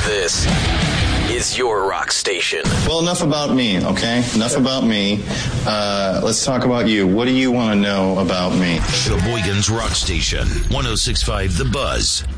This is your rock station. Well, enough about me, okay? Enough about me. Let's talk about you. What do you want to know about me? Sheboygan's Rock Station, 106.5 The Buzz.